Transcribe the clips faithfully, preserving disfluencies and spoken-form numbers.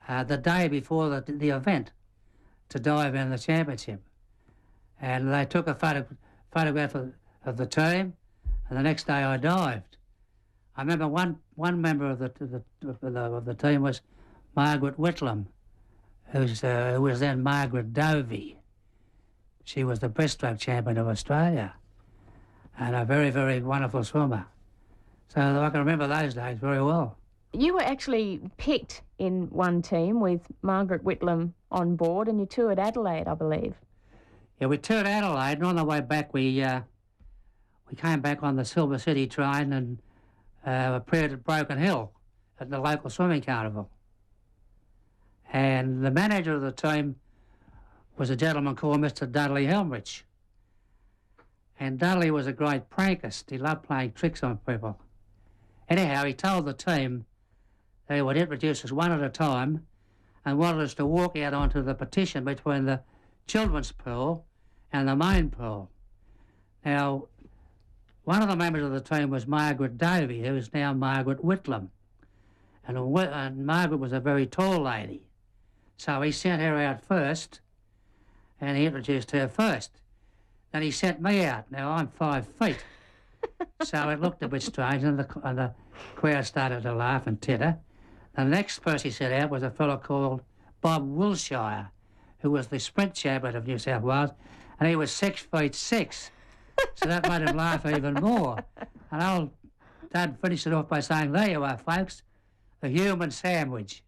uh, the day before the, the event to dive in the championship. And they took a photo, photograph of, of the team, and the next day I dived. I remember one, one member of the, the, of the, of the team was Margaret Whitlam, who's, uh, who was then Margaret Dovey. She was the breaststroke champion of Australia and a very, very wonderful swimmer. So I can remember those days very well. You were actually picked in one team with Margaret Whitlam on board, and you toured Adelaide, I believe. Yeah, we toured Adelaide, and on the way back we uh, we came back on the Silver City train and uh, appeared at Broken Hill at the local swimming carnival. And the manager of the team was a gentleman called Mister Dudley Helmrich. And Dudley was a great prankist. He loved playing tricks on people. Anyhow, he told the team that he would introduce us one at a time and wanted us to walk out onto the partition between the children's pool and the main pool. Now, one of the members of the team was Margaret Dovey, who is now Margaret Whitlam. And, and Margaret was a very tall lady. So he sent her out first, and he introduced her first. Then he sent me out. Now, I'm five feet. So it looked a bit strange, and the, and the crowd started to laugh and titter. The next person he sent out was a fellow called Bob Wilshire, who was the sprint champion of New South Wales, and he was six feet six. So that made him laugh even more. And old Dad finished it off by saying, "There you are, folks, the human sandwich."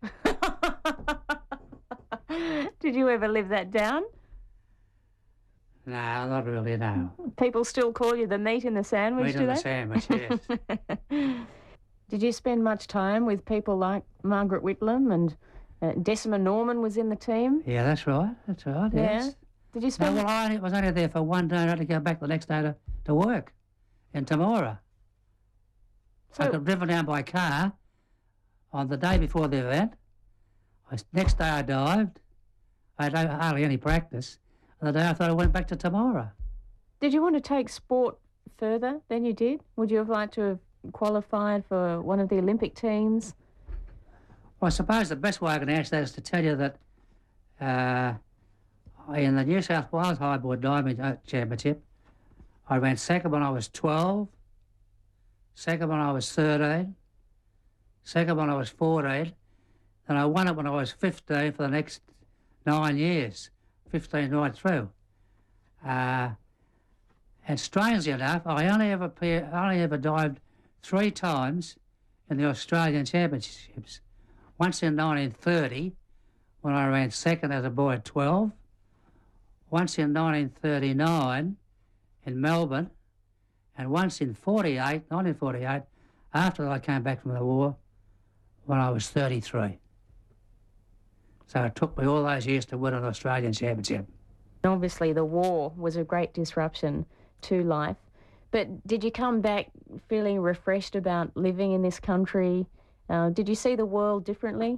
Did you ever live that down? No, not really, no. People still call you the meat in the sandwich, Meat do in they? the sandwich, yes. Did you spend much time with people like Margaret Whitlam, and uh, Decima Norman was in the team? Yeah, that's right, that's right, yes. Yeah. Did you No, spend... well, I was only there for one day, and I had to go back the next day to, to work in Temora. So- I got driven down by car on the day before the event. I, next day I dived. I had hardly any practice. And the day I thought I went back to Temora. Did you want to take sport further than you did? Would you have liked to have qualified for one of the Olympic teams? Well, I suppose the best way I can answer that is to tell you that uh, in the New South Wales Highboard Diving Championship, I ran second when I was twelve, second when I was thirteen, second when I was fourteen, and I won it when I was fifteen for the next nine years, fifteen right through. Uh, and strangely enough, I only ever appear, only ever dived three times in the Australian Championships. Once in nineteen thirty, when I ran second as a boy at twelve. Once in nineteen thirty-nine in Melbourne, and once in forty-eight, nineteen forty-eight, after I came back from the war, when I was thirty-three. So it took me all those years to win an Australian Championship. Obviously, the war was a great disruption to life. But did you come back feeling refreshed about living in this country? Uh, did you see the world differently?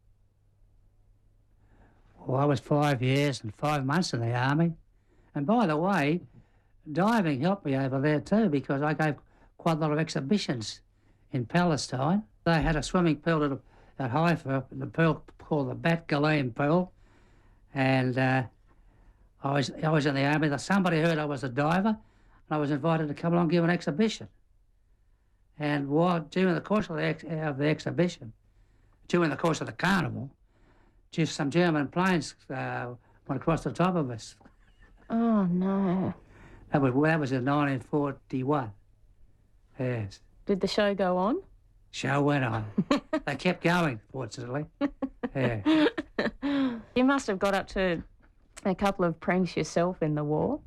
Well, I was five years and five months in the army. And by the way, diving helped me over there too, because I gave quite a lot of exhibitions in Palestine. They had a swimming pool at, at Haifa, the pool called the Bat Galim pool. And uh, I was I was in the army. Somebody heard I was a diver, and I was invited to come along and give an exhibition. And while, during the course of the, ex, of the exhibition, during the course of the carnival, just some German planes uh, went across the top of us. Oh, no. That was, that was in nineteen forty-one. Yes. Did the show go on? Show went on. They kept going, fortunately. Yeah. You must have got up to a couple of pranks yourself in the war.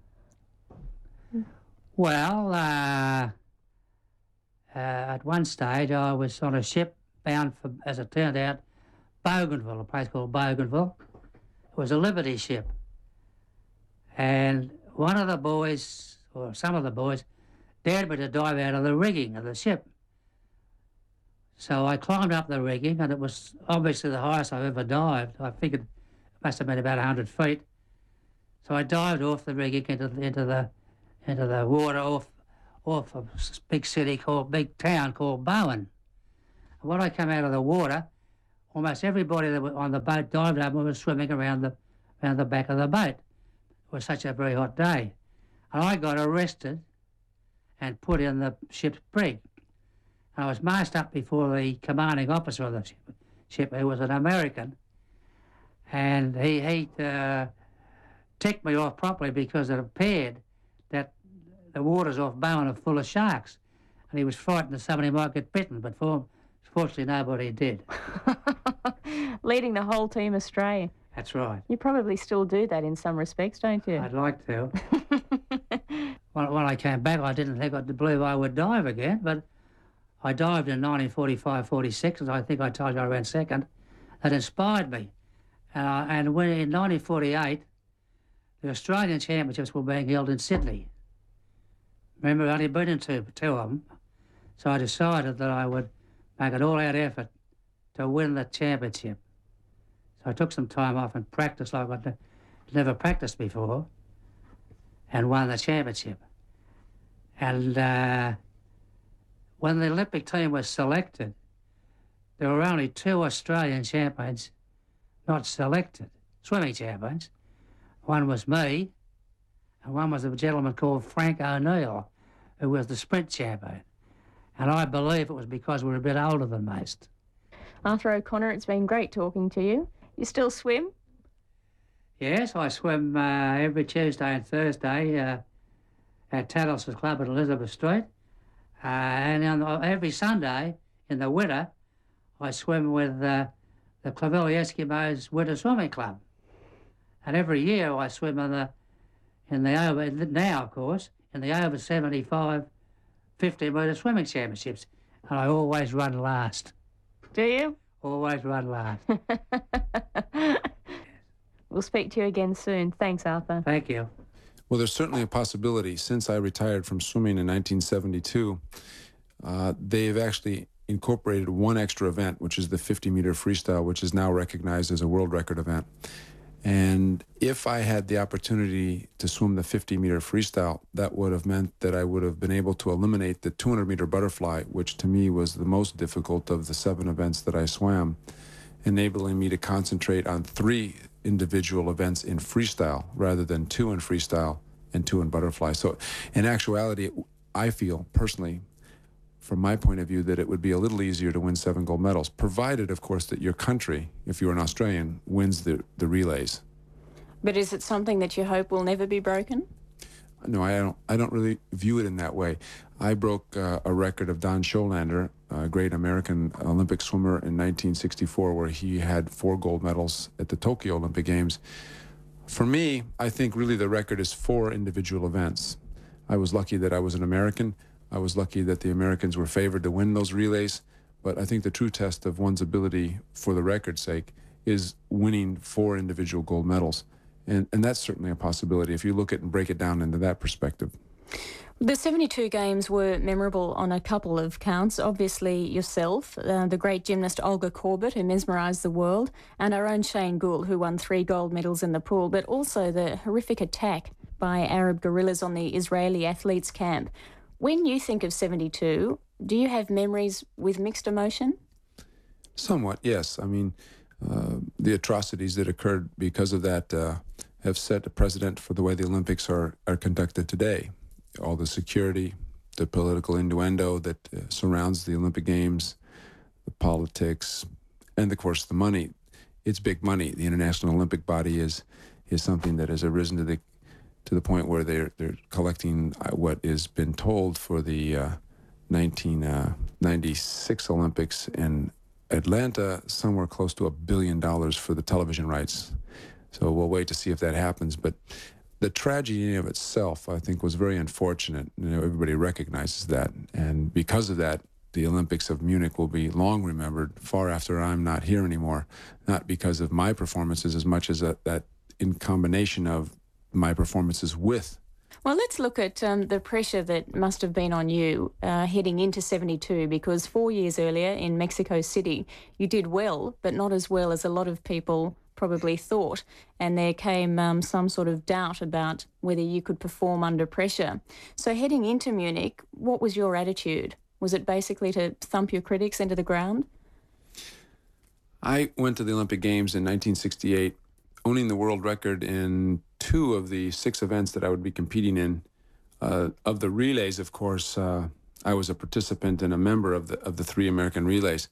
Well, uh, uh, at one stage I was on a ship bound for, as it turned out, Bougainville, a place called Bougainville. It was a Liberty ship. And one of the boys, or some of the boys, dared me to dive out of the rigging of the ship. So I climbed up the rigging, and it was obviously the highest I've ever dived. I figured it must have been about one hundred feet. So I dived off the rigging into, into the into the water off off a big city called, big town called Bowen. And when I came out of the water, almost everybody that was on the boat dived over and was swimming around the, around the back of the boat. It was such a very hot day. And I got arrested and put in the ship's brig. I was marched up before the commanding officer of the ship, ship who was an American, and he, he uh, ticked me off properly because it appeared that the waters off Bowen are full of sharks, and he was frightened that somebody might get bitten, but for, fortunately nobody did. Leading the whole team astray. That's right. You probably still do that in some respects, don't you? I'd like to. when, when I came back, I didn't think I believe I would dive again, but I dived in nineteen forty-five forty-six, and I think I told you I ran second. That inspired me. And, I, and when in nineteen forty-eight, the Australian Championships were being held in Sydney. Remember, I'd only been in two, two of them, so I decided that I would make an all-out effort to win the championship. So I took some time off and practiced like I'd never practiced before, and won the championship. And uh, when the Olympic team was selected, there were only two Australian champions not selected, swimming champions. One was me, and one was a gentleman called Frank O'Neill, who was the sprint champion. And I believe it was because we were a bit older than most. Arthur O'Connor, it's been great talking to you. You still swim? Yes, I swim uh, every Tuesday and Thursday uh, at Tattles's Club at Elizabeth Street. Uh, and on the, every Sunday in the winter, I swim with uh, the Clovelly Eskimos Winter Swimming Club. And every year I swim in the, in the over, now of course, in the over seventy-five fifty metre swimming championships. And I always run last. Do you? Always run last. We'll speak to you again soon. Thanks, Arthur. Thank you. Well, there's certainly a possibility. Since I retired from swimming in nineteen seventy-two, uh, they've actually incorporated one extra event, which is the fifty meter freestyle, which is now recognized as a world record event. And if I had the opportunity to swim the fifty meter freestyle, that would have meant that I would have been able to eliminate the two hundred meter butterfly, which to me was the most difficult of the seven events that I swam, enabling me to concentrate on three individual events in freestyle rather than two in freestyle and two in butterfly. So in actuality, I feel personally, from my point of view, that it would be a little easier to win seven gold medals, provided, of course, that your country, if you're an Australian, wins the, the relays. But is it something that you hope will never be broken? No, I don't, I don't really view it in that way. I broke uh, a record of Don Schollander, a great American Olympic swimmer, in nineteen sixty-four, where he had four gold medals at the Tokyo Olympic Games. For me, I think really the record is four individual events. I was lucky that I was an American. I was lucky that the Americans were favored to win those relays. But I think the true test of one's ability, for the record's sake, is winning four individual gold medals. And, and that's certainly a possibility if you look at and break it down into that perspective. The seventy-two games were memorable on a couple of counts. Obviously yourself, uh, the great gymnast Olga Korbut, who mesmerised the world, and our own Shane Gould, who won three gold medals in the pool, but also the horrific attack by Arab guerrillas on the Israeli athletes' camp. When you think of seventy-two, do you have memories with mixed emotion? Somewhat, yes. I mean, uh, the atrocities that occurred because of that uh, have set a precedent for the way the Olympics are, are conducted today. All the security, the political innuendo that uh, surrounds the Olympic Games, the politics, and of course the money. It's big money. The International Olympic Body is is something that has arisen to the to the point where they're they're collecting uh, what has been told for the uh, nineteen ninety-six Olympics in Atlanta, somewhere close to a billion dollars for the television rights. So we'll wait to see if that happens, but. The tragedy of itself, I think, was very unfortunate. You know, everybody recognizes that. And because of that, the Olympics of Munich will be long remembered, far after I'm not here anymore, not because of my performances as much as that, that in combination of my performances with. Well, let's look at um, the pressure that must have been on you uh, heading into seventy-two, because four years earlier in Mexico City, you did well, but not as well as a lot of people probably thought, and there came um, some sort of doubt about whether you could perform under pressure. So heading into Munich, what was your attitude? Was it basically to thump your critics into the ground? I went to the Olympic Games in nineteen sixty-eight, owning the world record in two of the six events that I would be competing in. Uh, of the relays, of course, uh, I was a participant and a member of the of the three American relays.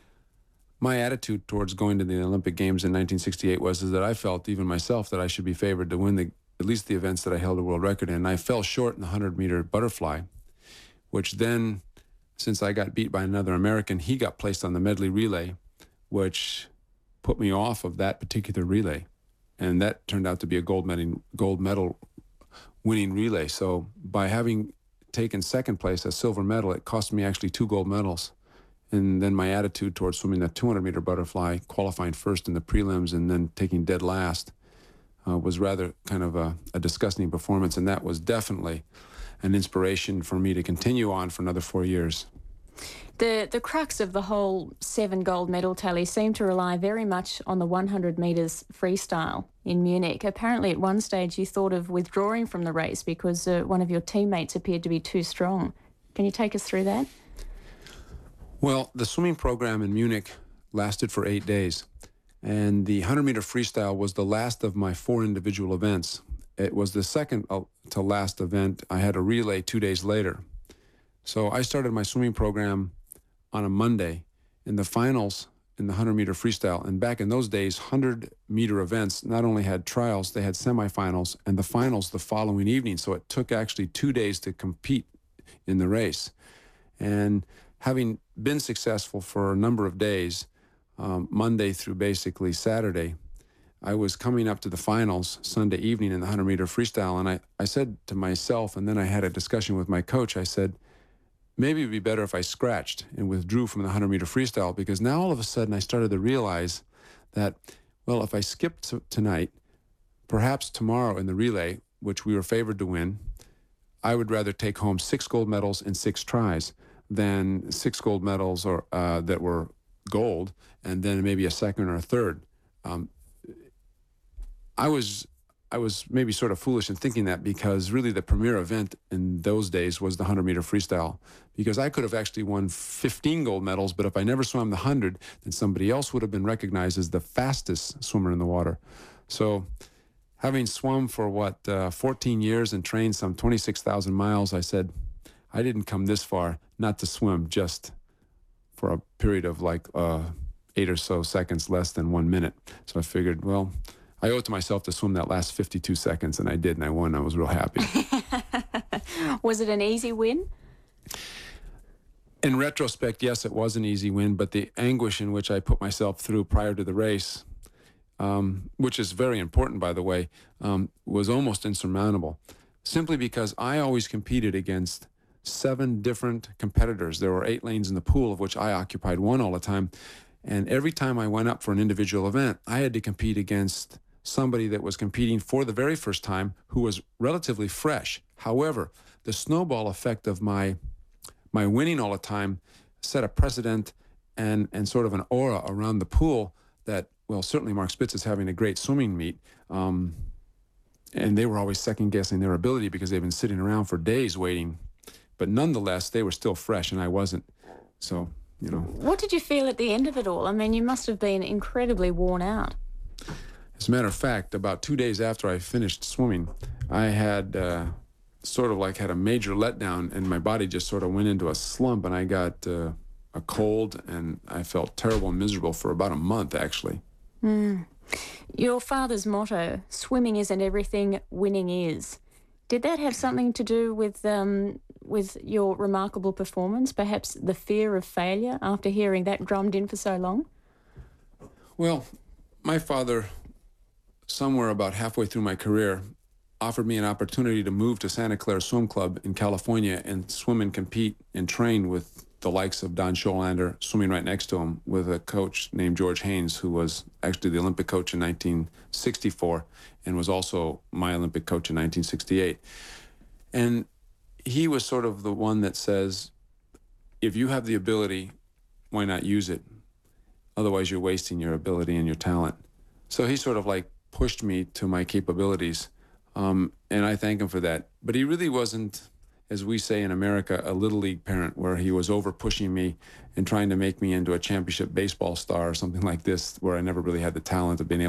My attitude towards going to the Olympic Games in nineteen sixty-eight was is that I felt, even myself, that I should be favored to win the at least the events that I held a world record in. I fell short in the hundred-meter butterfly, which then, since I got beat by another American, he got placed on the medley relay, which put me off of that particular relay. And that turned out to be a gold medal, gold medal winning relay. So by having taken second place, a silver medal, it cost me actually two gold medals. And then my attitude towards swimming the two hundred meter butterfly, qualifying first in the prelims and then taking dead last, uh, was rather kind of a, a disgusting performance. And that was definitely an inspiration for me to continue on for another four years. The the crux of the whole seven gold medal tally seemed to rely very much on the one hundred metres freestyle in Munich. Apparently at one stage you thought of withdrawing from the race because uh, one of your teammates appeared to be too strong. Can you take us through that? Well, the swimming program in Munich lasted for eight days, and the one hundred meter freestyle was the last of my four individual events. It was the second to last event. I had a relay two days later. So I started my swimming program on a Monday in the finals in the one hundred meter freestyle. And back in those days, one hundred meter events not only had trials, they had semifinals and the finals the following evening. So it took actually two days to compete in the race. And having been successful for a number of days, um, Monday through basically Saturday, I was coming up to the finals Sunday evening in the one hundred meter freestyle. And I, I said to myself, and then I had a discussion with my coach, I said, maybe it'd be better if I scratched and withdrew from the one hundred meter freestyle, because now all of a sudden I started to realize that, well, if I skipped t- tonight, perhaps tomorrow in the relay, which we were favored to win, I would rather take home six gold medals in six tries than six gold medals or uh, that were gold and then maybe a second or a third. Um, I was I was maybe sort of foolish in thinking that, because really the premier event in those days was the one hundred meter freestyle, because I could have actually won fifteen gold medals, but if I never swam the one hundred, then somebody else would have been recognized as the fastest swimmer in the water. So having swum for what, uh, fourteen years and trained some twenty-six thousand miles, I said, I didn't come this far not to swim just for a period of like uh, eight or so seconds, less than one minute. So I figured, well, I owe it to myself to swim that last fifty-two seconds, and I did, and I won. I was real happy. Was it an easy win? In retrospect, yes, it was an easy win, but the anguish in which I put myself through prior to the race, um, which is very important, by the way, um, was almost insurmountable, simply because I always competed against seven different competitors. There were eight lanes in the pool, of which I occupied one all the time. And every time I went up for an individual event, I had to compete against somebody that was competing for the very first time who was relatively fresh. However, the snowball effect of my my winning all the time set a precedent and, and sort of an aura around the pool that, well, certainly Mark Spitz is having a great swimming meet. Um, and they were always second-guessing their ability because they've been sitting around for days waiting. But nonetheless, they were still fresh, and I wasn't. So, you know. What did you feel at the end of it all? I mean, you must have been incredibly worn out. As a matter of fact, about two days after I finished swimming, I had uh, sort of like had a major letdown, and my body just sort of went into a slump, and I got uh, a cold, and I felt terrible and miserable for about a month, actually. Mm. Your father's motto, swimming isn't everything, winning is. Did that have something to do with um, with your remarkable performance? Perhaps the fear of failure after hearing that drummed in for so long? Well, my father, somewhere about halfway through my career, offered me an opportunity to move to Santa Clara Swim Club in California and swim and compete and train with the likes of Don Schollander, swimming right next to him, with a coach named George Haynes, who was actually the Olympic coach in nineteen sixty-four and was also my Olympic coach in nineteen sixty-eight. And he was sort of the one that says, if you have the ability, why not use it? Otherwise, you're wasting your ability and your talent. So he sort of like pushed me to my capabilities, um, and I thank him for that. But he really wasn't as we say in America, a little league parent, where he was over pushing me and trying to make me into a championship baseball star or something like this, where I never really had the talent of being able